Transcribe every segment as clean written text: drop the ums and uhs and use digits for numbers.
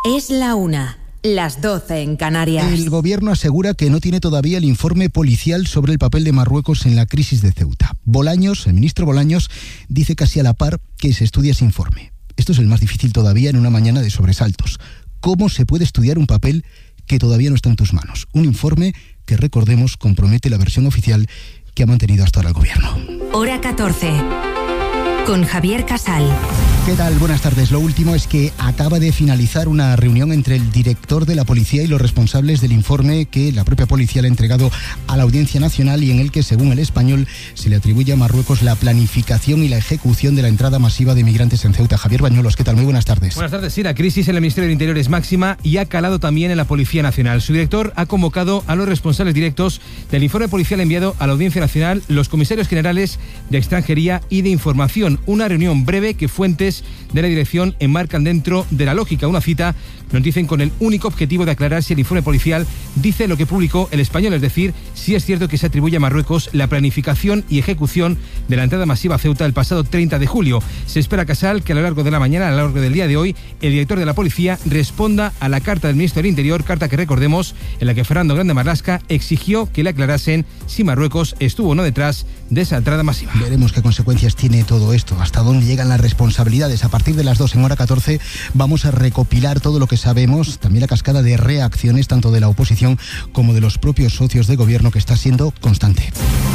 Es la 1, las 12 en Canarias. El gobierno asegura que no tiene todavía el informe policial sobre el papel de Marruecos en la crisis de Ceuta. El ministro Bolaños, dice casi a la par que se estudia ese informe. Esto es el más difícil todavía en una mañana de sobresaltos. ¿Cómo se puede estudiar un papel que todavía no está en tus manos? Un informe que, recordemos, compromete la versión oficial que ha mantenido hasta ahora el gobierno. Hora 14. Con Javier Casal. ¿Qué tal? Buenas tardes. Lo último es que acaba de finalizar una reunión entre el director de la policía y los responsables del informe que la propia policía le ha entregado a la Audiencia Nacional y en el que, según El Español, se le atribuye a Marruecos la planificación y la ejecución de la entrada masiva de migrantes en Ceuta. Javier Bañuelos, ¿qué tal? Muy buenas tardes. Buenas tardes. Sí, la crisis en el Ministerio del Interior es máxima y ha calado también en la Policía Nacional. Su director ha convocado a los responsables directos del informe policial enviado a la Audiencia Nacional, los comisarios generales de Extranjería y de Información. Una reunión breve que fuentes de la dirección enmarcan dentro de la lógica. Una cita, nos dicen, con el único objetivo de aclarar si el informe policial dice lo que publicó El Español, es decir, si es cierto que se atribuye a Marruecos la planificación y ejecución de la entrada masiva a Ceuta el pasado 30 de julio. Se espera, Casal, que a lo largo de la mañana, a lo largo del día de hoy, el director de la policía responda a la carta del ministro del Interior, carta que recordemos, en la que Fernando Grande Marlaska exigió que le aclarasen si Marruecos estuvo o no detrás de esa entrada masiva. Veremos qué consecuencias tiene todo esto, hasta dónde llegan las responsabilidades. A partir de las 2 en Hora 14 vamos a recopilar todo lo que sabemos, también la cascada de reacciones tanto de la oposición como de los propios socios de gobierno, que está siendo constante.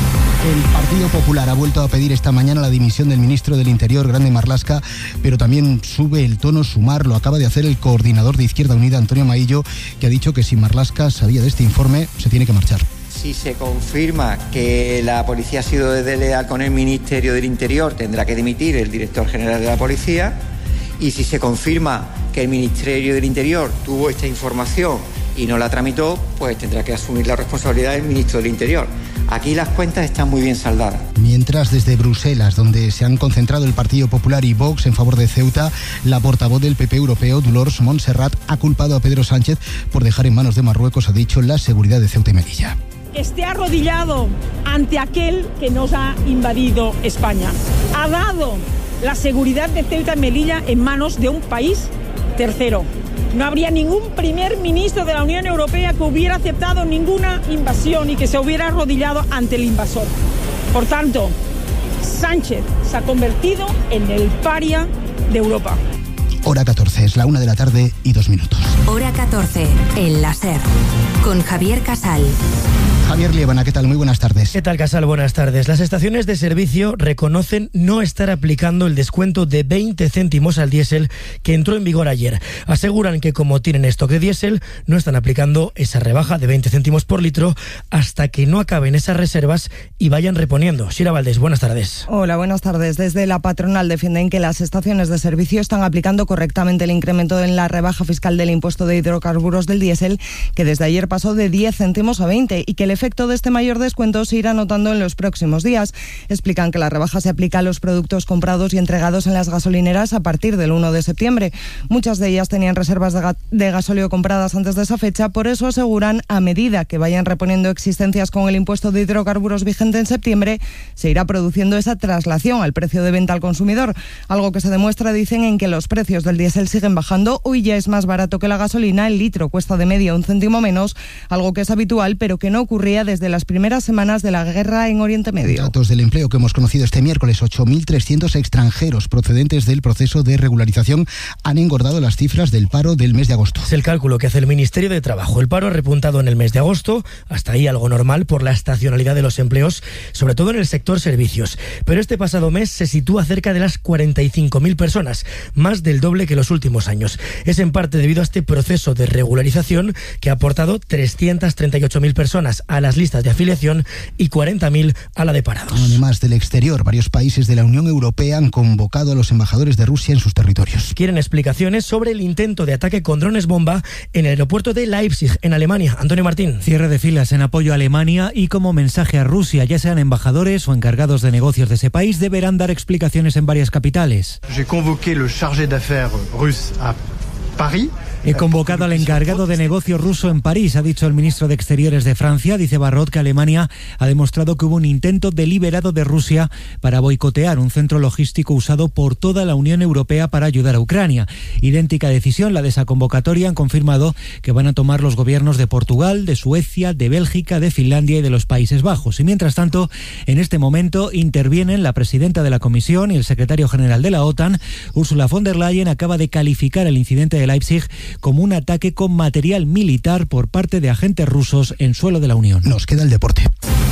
El Partido Popular ha vuelto a pedir esta mañana la dimisión del ministro del Interior, Grande Marlaska, pero también sube el tono Sumar. Lo acaba de hacer el coordinador de Izquierda Unida, Antonio Maillo, que ha dicho que si Marlaska sabía de este informe, se tiene que marchar. Si se confirma que la policía ha sido desleal con el Ministerio del Interior, tendrá que dimitir el director general de la policía. Y si se confirma que el Ministerio del Interior tuvo esta información y no la tramitó, pues tendrá que asumir la responsabilidad del ministro del Interior. Aquí las cuentas están muy bien saldadas. Mientras, desde Bruselas, donde se han concentrado el Partido Popular y Vox en favor de Ceuta, la portavoz del PP europeo, Dolors Montserrat, ha culpado a Pedro Sánchez por dejar en manos de Marruecos, ha dicho, la seguridad de Ceuta y Melilla. Que esté arrodillado ante aquel que nos ha invadido España. Ha dado la seguridad de Ceuta y Melilla en manos de un país tercero. No habría ningún primer ministro de la Unión Europea que hubiera aceptado ninguna invasión y que se hubiera arrodillado ante el invasor. Por tanto, Sánchez se ha convertido en el paria de Europa. Hora 14, es la 1 de la tarde y 2 minutos. Hora 14, en la SER, con Javier Casal. Javier Liébana, ¿qué tal? Muy buenas tardes. ¿Qué tal, Casal? Buenas tardes. Las estaciones de servicio reconocen no estar aplicando el descuento de 20 céntimos al diésel que entró en vigor ayer. Aseguran que, como tienen stock de diésel, no están aplicando esa rebaja de 20 céntimos por litro hasta que no acaben esas reservas y vayan reponiendo. Shira Valdés, buenas tardes. Hola, buenas tardes. Desde la patronal defienden que las estaciones de servicio están aplicando correctamente el incremento en la rebaja fiscal del impuesto de hidrocarburos del diésel, que desde ayer pasó de 10 céntimos a 20, y que el efecto de este mayor descuento se irá notando en los próximos días. Explican que la rebaja se aplica a los productos comprados y entregados en las gasolineras a partir del 1 de septiembre. Muchas de ellas tenían reservas de gasóleo compradas antes de esa fecha, por eso aseguran, a medida que vayan reponiendo existencias con el impuesto de hidrocarburos vigente en septiembre, se irá produciendo esa traslación al precio de venta al consumidor, algo que se demuestra, dicen, en que los precios del diésel siguen bajando. Hoy ya es más barato que la gasolina, el litro cuesta de media 1 céntimo menos, algo que es habitual pero que no ocurría desde las primeras semanas de la guerra en Oriente Medio. Datos del empleo que hemos conocido este miércoles: 8.300 extranjeros procedentes del proceso de regularización han engordado las cifras del paro del mes de agosto. Es el cálculo que hace el Ministerio de Trabajo. El paro ha repuntado en el mes de agosto, hasta ahí algo normal por la estacionalidad de los empleos, sobre todo en el sector servicios. Pero este pasado mes se sitúa cerca de las 45.000 personas, más del doble que los últimos años. Es en parte debido a este proceso de regularización que ha aportado 338.000 personas a las listas de afiliación y 40.000 a la de parados. Además del exterior, varios países de la Unión Europea han convocado a los embajadores de Rusia en sus territorios. Quieren explicaciones sobre el intento de ataque con drones bomba en el aeropuerto de Leipzig, en Alemania. Antonio Martín. Cierre de filas en apoyo a Alemania y como mensaje a Rusia, ya sean embajadores o encargados de negocios de ese país, deberán dar explicaciones en varias capitales. J'ai convoqué le chargé d'affaires russe a París. He convocado al encargado de negocio ruso en París, ha dicho el ministro de Exteriores de Francia. Dice Barrot que Alemania ha demostrado que hubo un intento deliberado de Rusia para boicotear un centro logístico usado por toda la Unión Europea para ayudar a Ucrania. Idéntica decisión, la de esa convocatoria, han confirmado que van a tomar los gobiernos de Portugal, de Suecia, de Bélgica, de Finlandia y de los Países Bajos. Y mientras tanto, en este momento intervienen la presidenta de la Comisión y el secretario general de la OTAN. Ursula von der Leyen acaba de calificar el incidente de Leipzig como un ataque con material militar por parte de agentes rusos en suelo de la Unión. Nos queda el deporte.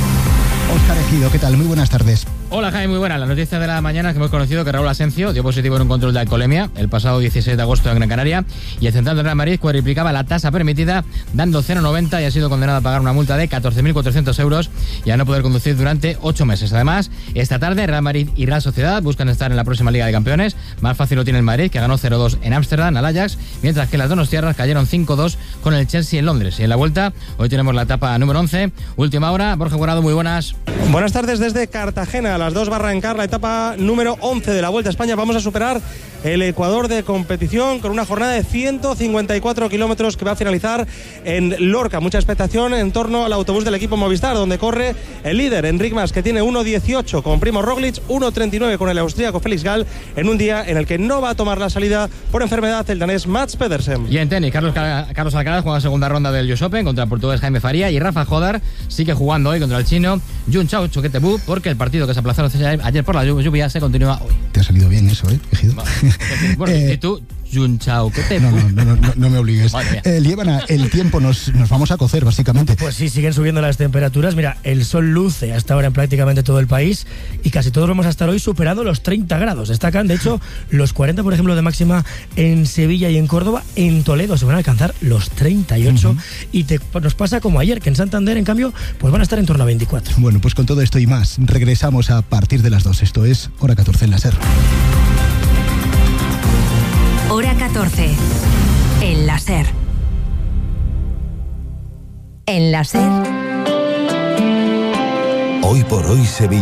Óscar Ejido, ¿qué tal? Muy buenas tardes. Hola Jaime, muy buena. La noticia de la mañana es que hemos conocido que Raúl Asencio dio positivo en un control de alcoholemia el pasado 16 de agosto en Gran Canaria, y el central de Real Madrid cuadriplicaba la tasa permitida dando 0,90 y ha sido condenado a pagar una multa de 14.400 euros y a no poder conducir durante 8 meses. Además, esta tarde Real Madrid y Real Sociedad buscan estar en la próxima Liga de Campeones. Más fácil lo tiene el Madrid, que ganó 0-2 en Ámsterdam al Ajax, mientras que las donostiarras cayeron 5-2 con el Chelsea en Londres. Y en la vuelta, hoy tenemos la etapa número 11, última hora. Borja Guarado, muy buenas. Buenas tardes desde Cartagena, a las 2 va a arrancar la etapa número 11 de la Vuelta a España. Vamos a superar el Ecuador de competición con una jornada de 154 kilómetros que va a finalizar en Lorca. Mucha expectación en torno al autobús del equipo Movistar, donde corre el líder Enric Mas, que tiene 1.18 con Primo Roglic, 1.39 con el austríaco Felix Gall, en un día en el que no va a tomar la salida por enfermedad el danés Mats Pedersen. Y en tenis, Carlos Alcaraz juega la segunda ronda del US Open contra el portugués Jaime Faría, y Rafa Jodar sigue jugando hoy contra el chino Jun Chao Choquetebú, porque el partido que se aplazó ayer por la lluvia se continúa hoy. Te ha salido bien eso, Ejido. Bueno, ¿y tú? Jun Chao, ¿qué te...? No me obligues. Líbana, el tiempo nos vamos a cocer, básicamente. Pues sí, siguen subiendo las temperaturas. Mira, el sol luce hasta ahora en prácticamente todo el país y casi todos vamos a estar hoy superando los 30 grados. Destacan, de hecho, los 40, por ejemplo, de máxima en Sevilla y en Córdoba. En Toledo se van a alcanzar los 38. Y nos pasa como ayer, que en Santander, en cambio, pues van a estar en torno a 24. Bueno, pues con todo esto y más, regresamos a partir de las 2. Esto es Hora 14 en la SER. Hora 14 en la SER. En la SER. Hoy por hoy Sevilla.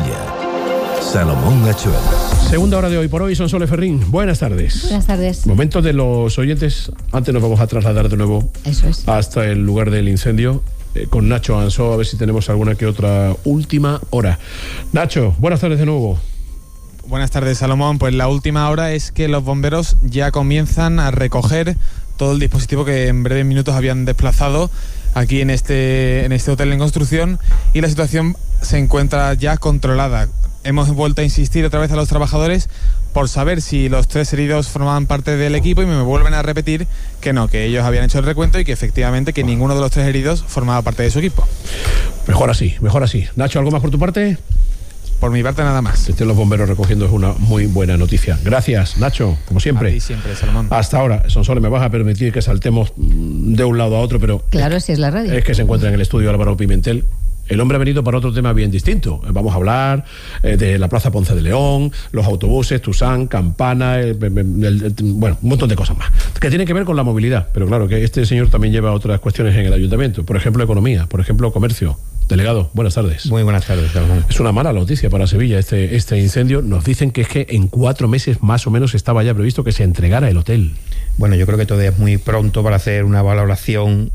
Salomón Achuel. Segunda hora de Hoy por Hoy, Sonsoles Ferrín. Buenas tardes. Buenas tardes. Momento de los oyentes. Antes nos vamos a trasladar de nuevo hasta el lugar del incendio con Nacho Ansó, a ver si tenemos alguna que otra última hora. Nacho, buenas tardes de nuevo. Buenas tardes, Salomón. Pues la última hora es que los bomberos ya comienzan a recoger todo el dispositivo que en breves minutos habían desplazado aquí en este hotel en construcción, y la situación se encuentra ya controlada. Hemos vuelto a insistir otra vez a los trabajadores por saber si los 3 heridos formaban parte del equipo, y me vuelven a repetir que no, que ellos habían hecho el recuento y que efectivamente que ninguno de los 3 heridos formaba parte de su equipo. Mejor así, mejor así. Nacho, ¿algo más por tu parte? Por mi parte, nada más. Estén los bomberos recogiendo, es una muy buena noticia. Gracias, Nacho, como siempre. A ti siempre, Salomón. Hasta ahora, Sonsoles, me vas a permitir que saltemos de un lado a otro, pero... Claro, si es la radio. Es que se encuentra en el estudio Álvaro Pimentel. El hombre ha venido para otro tema bien distinto. Vamos a hablar de la Plaza Ponce de León, los autobuses, Tusán, Campana, bueno, un montón de cosas más, que tienen que ver con la movilidad. Pero claro, que este señor también lleva otras cuestiones en el ayuntamiento. Por ejemplo, economía, por ejemplo, comercio. Delegado, buenas tardes. Muy buenas tardes, Salomón. Es una mala noticia para Sevilla este incendio. Nos dicen que es que en 4 meses más o menos estaba ya previsto que se entregara el hotel. Bueno, yo creo que todavía es muy pronto para hacer una valoración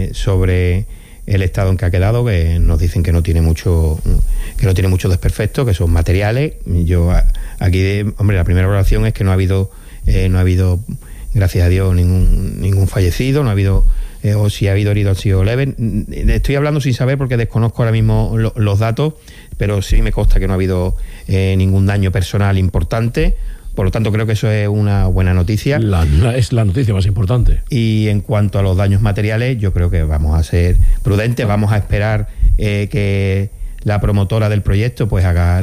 sobre el estado en que ha quedado, que nos dicen que no tiene mucho desperfecto, que son materiales. Yo aquí, la primera valoración es que no ha habido, gracias a Dios, ningún fallecido, no ha habido, o si ha habido heridos han sido leves. Estoy hablando sin saber porque desconozco ahora mismo los datos, pero sí me consta que no ha habido ningún daño personal importante. Por lo tanto, creo que eso es una buena noticia. Es la noticia más importante. Y en cuanto a los daños materiales, yo creo que vamos a ser prudentes, vamos a esperar que la promotora del proyecto pues haga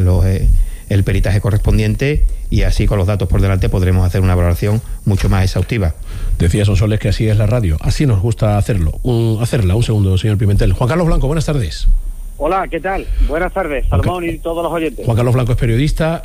el peritaje correspondiente, y así con los datos por delante podremos hacer una valoración mucho más exhaustiva. Decía Sonsoles que así es la radio, así nos gusta hacerla. Un segundo, señor Pimentel. Juan Carlos Blanco, buenas tardes. Hola, ¿qué tal? Buenas tardes, Salomón y todos los oyentes. Juan Carlos Blanco es periodista.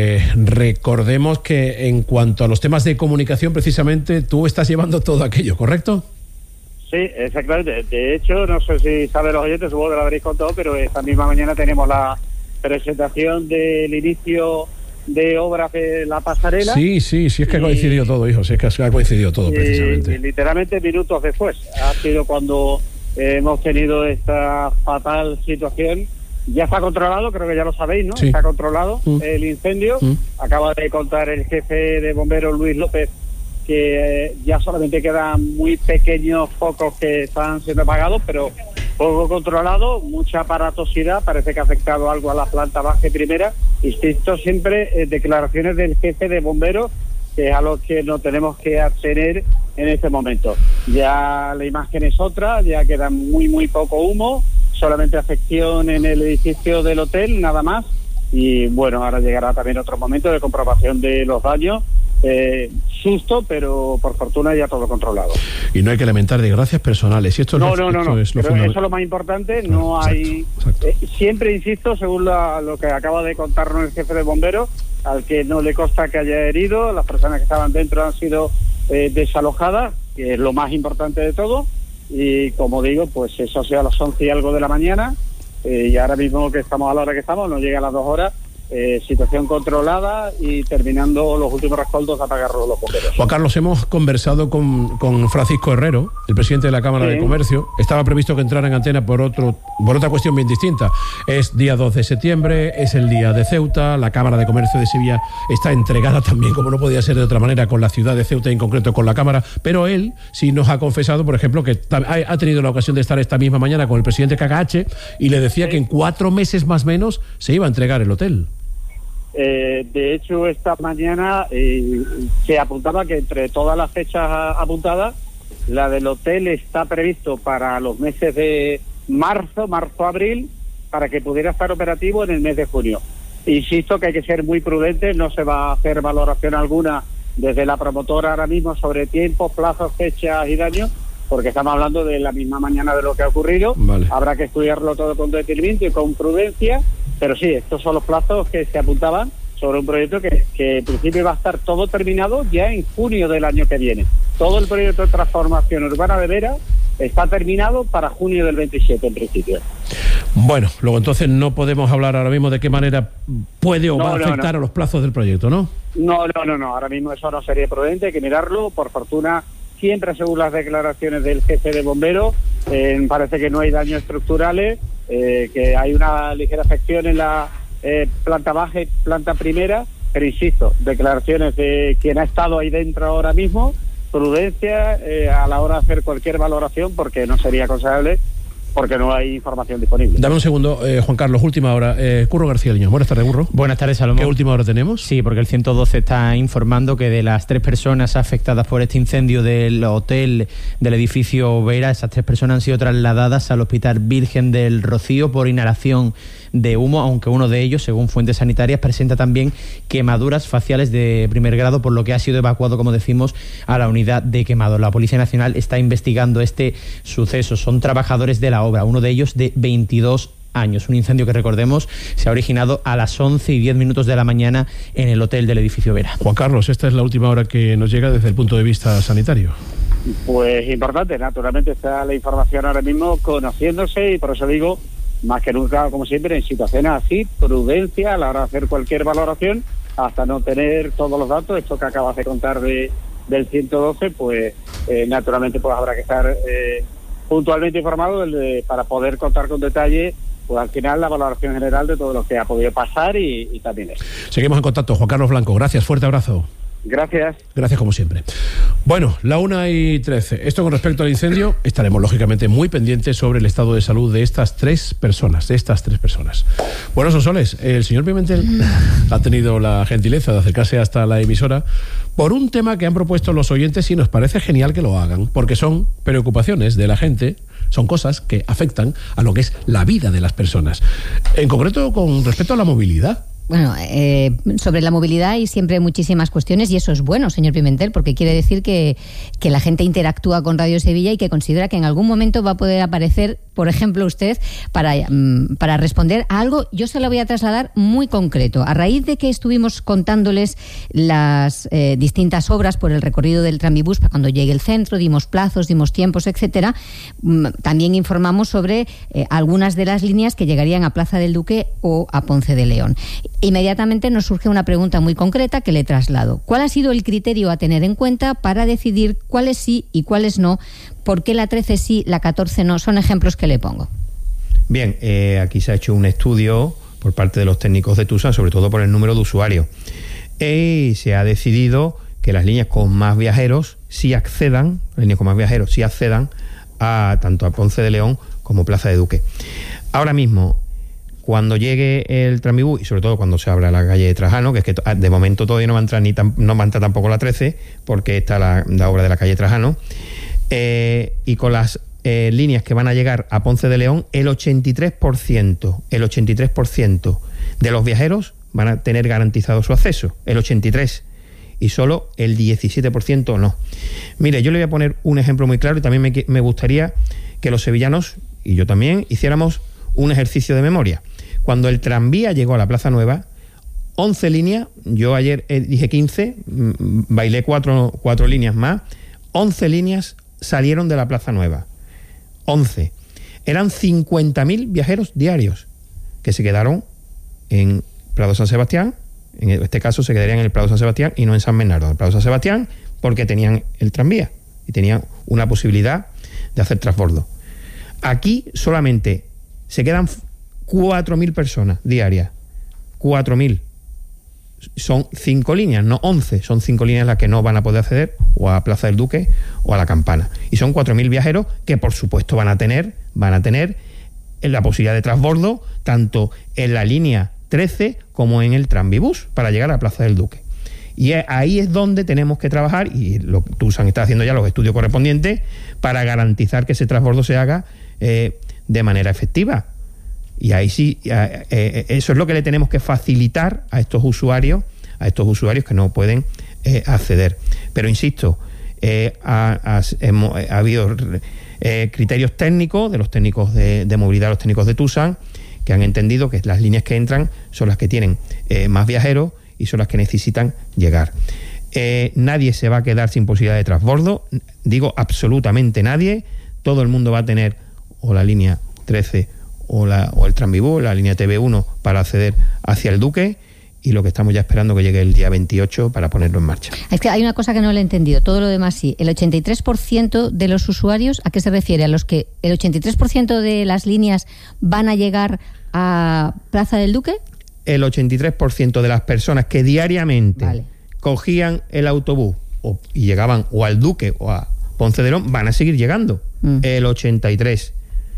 Recordemos que en cuanto a los temas de comunicación, precisamente, tú estás llevando todo aquello, ¿correcto? Sí, exactamente. De hecho, no sé si saben los oyentes, supongo que lo habréis contado, pero esta misma mañana tenemos la presentación del inicio de obras de la pasarela. Sí, es que ha coincidido todo, hijo, sí, es que ha coincidido todo, precisamente. Y literalmente minutos después ha sido cuando hemos tenido esta fatal situación. Ya está controlado, creo que ya lo sabéis, ¿no? Sí. Está controlado el incendio. Acaba de contar el jefe de bomberos, Luis López, que ya solamente quedan muy pequeños focos que están siendo apagados, pero poco controlado, mucha aparatosidad, parece que ha afectado algo a la planta baja y primera. Insisto siempre en declaraciones del jefe de bomberos, que es a lo que nos tenemos que abstener en este momento. Ya la imagen es otra, ya queda muy poco humo, solamente afección en el edificio del hotel, nada más. Y bueno, ahora llegará también otro momento de comprobación de los daños. Susto, pero por fortuna ya todo controlado. Y no hay que lamentar desgracias personales. Y esto no. Esto es lo Pero fundamental. eso es lo más importante. No hay. Siempre insisto, según lo que acaba de contarnos el jefe de bomberos, al que no le consta que haya herido, las personas que estaban dentro han sido desalojadas, que es lo más importante de todo. Y como digo, pues eso ha sido a las 11 y algo de la mañana, y ahora mismo que estamos a la hora que estamos, nos llega a las 2 horas. Situación controlada y terminando los últimos rescoldos a apagar los bomberos. Juan Carlos, hemos conversado con Francisco Herrero, el presidente de la Cámara de Comercio. Estaba previsto que entrara en antena por otra cuestión bien distinta. Es día 2 de septiembre, es el día de Ceuta, la Cámara de Comercio de Sevilla está entregada también, como no podía ser de otra manera, con la ciudad de Ceuta y en concreto con la Cámara, pero él sí nos ha confesado, por ejemplo, que ha tenido la ocasión de estar esta misma mañana con el presidente KKH y le decía que en 4 meses más o menos se iba a entregar el hotel. De hecho, esta mañana se apuntaba que entre todas las fechas apuntadas, la del hotel está previsto para los meses de marzo-abril, para que pudiera estar operativo en el mes de junio. Insisto que hay que ser muy prudente, no se va a hacer valoración alguna desde la promotora ahora mismo sobre tiempos, plazos, fechas y daños, porque estamos hablando de la misma mañana de lo que ha ocurrido. Vale. Habrá que estudiarlo todo con detenimiento y con prudencia, pero sí, estos son los plazos que se apuntaban sobre un proyecto que en principio va a estar todo terminado ya en junio del año que viene. Todo el proyecto de transformación urbana de Vera está terminado para junio del 27 en principio. Bueno, luego entonces no podemos hablar ahora mismo de qué manera puede o va a afectar a los plazos del proyecto, ¿no? No, ahora mismo eso no sería prudente, hay que mirarlo. Por fortuna, siempre según las declaraciones del jefe de bomberos, parece que no hay daños estructurales, que hay una ligera afección en la planta baja y planta primera, pero insisto, declaraciones de quien ha estado ahí dentro ahora mismo, prudencia a la hora de hacer cualquier valoración, porque no sería aconsejable, porque no hay información disponible. Dame un segundo, Juan Carlos, última hora. Curro García Liñón. Buenas tardes, Curro. Buenas tardes, Salomón. ¿Qué última hora tenemos? Sí, porque el 112 está informando que de las 3 personas afectadas por este incendio del hotel del edificio Vera, esas 3 personas han sido trasladadas al Hospital Virgen del Rocío por inhalación de humo, aunque uno de ellos, según fuentes sanitarias, presenta también quemaduras faciales de primer grado, por lo que ha sido evacuado, como decimos, a la unidad de quemados. La Policía Nacional está investigando este suceso. Son trabajadores de la obra, uno de ellos de 22 años. Un incendio que, recordemos, se ha originado a las 11:10 de la mañana en el hotel del edificio Vera. Juan Carlos, esta es la última hora que nos llega desde el punto de vista sanitario. Pues importante, naturalmente está la información ahora mismo conociéndose, y por eso digo, más que nunca, como siempre, en situaciones así, prudencia a la hora de hacer cualquier valoración, hasta no tener todos los datos. Esto que acabas de contar del 112, pues naturalmente pues habrá que estar puntualmente informado para poder contar con detalle, pues al final, la valoración general de todo lo que ha podido pasar y también eso. Seguimos en contacto. Juan Carlos Blanco, gracias, fuerte abrazo. Gracias. Gracias como siempre. Bueno, la 1:13. Esto con respecto al incendio, estaremos lógicamente muy pendientes sobre el estado de salud de estas 3 personas. Bueno, Sonsoles, el señor Pimentel ha tenido la gentileza de acercarse hasta la emisora por un tema que han propuesto los oyentes y nos parece genial que lo hagan, porque son preocupaciones de la gente, son cosas que afectan a lo que es la vida de las personas. En concreto, con respecto a la movilidad. Bueno, sobre la movilidad hay siempre muchísimas cuestiones, y eso es bueno, señor Pimentel, porque quiere decir que la gente interactúa con Radio Sevilla y que considera que en algún momento va a poder aparecer, por ejemplo, usted para responder a algo. Yo se lo voy a trasladar muy concreto. A raíz de que estuvimos contándoles las distintas obras por el recorrido del tranvibús para cuando llegue el centro, dimos plazos, dimos tiempos, etcétera, también informamos sobre algunas de las líneas que llegarían a Plaza del Duque o a Ponce de León. Inmediatamente nos surge una pregunta muy concreta que le traslado. ¿Cuál ha sido el criterio a tener en cuenta para decidir cuáles sí y cuáles no? ¿Por qué la 13 sí, la 14 no? Son ejemplos que le pongo. Bien, aquí se ha hecho un estudio por parte de los técnicos de TUSAN, sobre todo por el número de usuarios. Y se ha decidido que las líneas con más viajeros sí accedan, a tanto a Ponce de León como Plaza de Duque. Ahora mismo, cuando llegue el Tranvibús, y sobre todo cuando se abra la calle de Trajano, que es que de momento todavía no va a entrar no va a entrar tampoco la 13, porque está la obra de la calle Trajano, y con las líneas que van a llegar a Ponce de León, el 83% de los viajeros van a tener garantizado su acceso, el 83%, y solo el 17% no. Mire, yo le voy a poner un ejemplo muy claro, y también me gustaría que los sevillanos, y yo también, hiciéramos un ejercicio de memoria. Cuando el tranvía llegó a la Plaza Nueva, 11 líneas, yo ayer dije 15, bailé cuatro líneas más, 11 líneas salieron de la Plaza Nueva. 11. Eran 50.000 viajeros diarios que se quedaron en Prado San Sebastián. En este caso se quedarían en el Prado San Sebastián y no en San Bernardo. En el Prado San Sebastián, porque tenían el tranvía y tenían una posibilidad de hacer transbordo. Aquí solamente se quedan 4.000 personas diarias. 4.000. Son 5 líneas, no 11. Son 5 líneas las que no van a poder acceder o a Plaza del Duque o a la Campana. Y son 4.000 viajeros que, por supuesto, van a tener la posibilidad de transbordo tanto en la línea 13 como en el Tranvibús para llegar a Plaza del Duque. Y ahí es donde tenemos que trabajar, y TUSAN está haciendo ya los estudios correspondientes para garantizar que ese transbordo se haga de manera efectiva. Y ahí sí, eso es lo que le tenemos que facilitar a estos usuarios que no pueden acceder. Pero insisto, ha habido criterios técnicos de los técnicos de movilidad, los técnicos de TUSAN, que han entendido que las líneas que entran son las que tienen más viajeros y son las que necesitan llegar. Nadie se va a quedar sin posibilidad de transbordo, digo absolutamente nadie. Todo el mundo va a tener o la línea 13 o el Tranvibús, la línea TV1 para acceder hacia el Duque, y lo que estamos ya esperando que llegue el día 28 para ponerlo en marcha. Es que hay una cosa que no le he entendido, todo lo demás sí. El 83% de los usuarios, ¿a qué se refiere? ¿A los que el 83% de las líneas van a llegar a Plaza del Duque? El 83% de las personas que diariamente cogían el autobús y llegaban o al Duque o a Ponce de León van a seguir llegando. El 83%.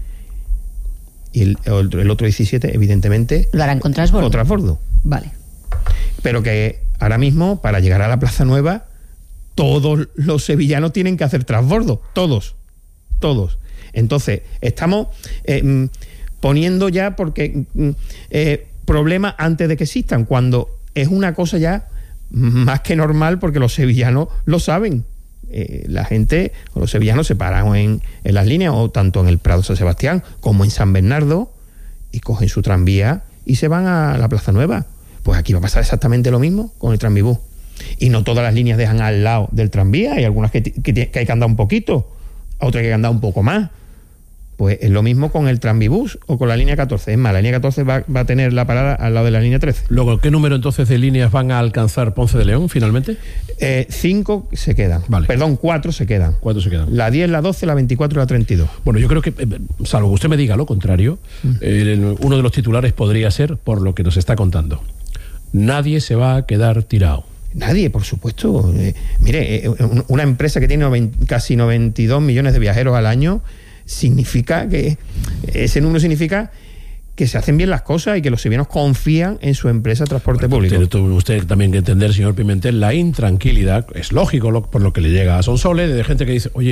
Y el otro 17%, evidentemente, lo harán con transbordo. Con transbordo. Vale. Pero que ahora mismo, para llegar a la Plaza Nueva, todos los sevillanos tienen que hacer transbordo. Todos. Entonces, estamos poniendo ya problemas antes de que existan, cuando es una cosa ya más que normal, porque los sevillanos lo saben. La gente, los sevillanos se paran en las líneas, o tanto en el Prado San Sebastián como en San Bernardo, y cogen su tranvía y se van a la Plaza Nueva. Pues aquí va a pasar exactamente lo mismo con el Tranvibús. Y no todas las líneas dejan al lado del tranvía, hay algunas que hay que andar un poquito, otras que hay que andar un poco más. Pues es lo mismo con el Tranvibús o con la línea 14. Es más, la línea 14 va a tener la parada al lado de la línea 13. Luego, ¿qué número entonces de líneas van a alcanzar Ponce de León finalmente? 5 se quedan. Vale. Perdón, 4 se quedan. 4 se quedan. La 10, la 12, la 24 y la 32. Bueno, yo creo que, salvo que usted me diga lo contrario, uno de los titulares podría ser, por lo que nos está contando, nadie se va a quedar tirado. Nadie, por supuesto. Mire, una empresa que tiene casi 92 millones de viajeros al año, significa que ese número significa que se hacen bien las cosas y que los sevillanos confían en su empresa de transporte público. Tiene usted también que entender, señor Pimentel, la intranquilidad, es lógico por lo que le llega a Sonsoles, de gente que dice, oye,